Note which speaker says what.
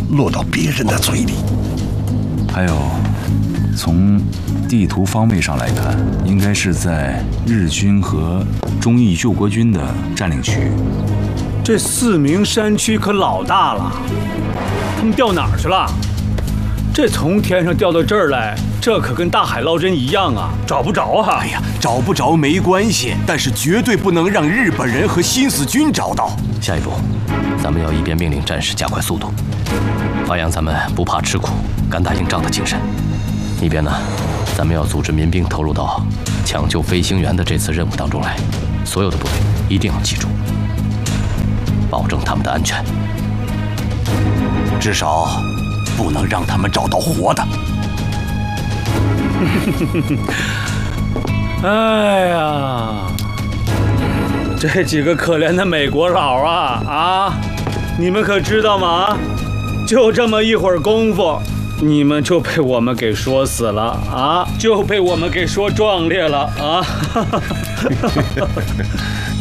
Speaker 1: 落到别人的嘴里。
Speaker 2: 还有，从地图方位上来看，应该是在日军和忠义救国军的占领区。
Speaker 3: 这四明山区可老大了，他们调哪儿去了？这从天上掉到这儿来，这可跟大海捞针一样啊，找不着啊！
Speaker 4: 哎呀，找不着没关系，但是绝对不能让日本人和新四军找到。
Speaker 5: 下一步，咱们要一边命令战士加快速度，发扬咱们不怕吃苦、敢打硬仗的精神；一边呢，咱们要组织民兵投入到抢救飞行员的这次任务当中来。所有的部队一定要记住，保证他们的安全，
Speaker 4: 至少不能让他们找到活的。
Speaker 3: 哎呀，这几个可怜的美国佬啊！你们可知道吗？就这么一会儿功夫，你们就被我们给说死了啊！就被我们给说壮烈了啊！